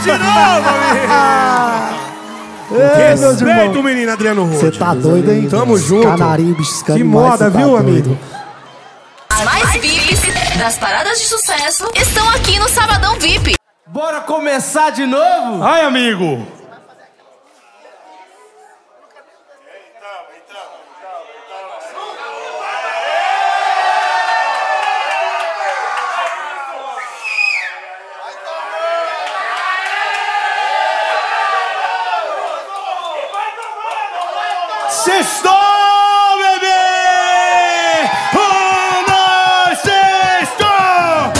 de novo, amigo! Respeito, menino Adriano Rude. Você tá doido, hein? Tamo junto. Canarinho, biscando Que demais, moda, cê tá viu, doido. amigo? As mais VIPs das paradas de sucesso estão aqui no Sabadão VIP. Bora começar de novo? Ai, amigo! Sextou!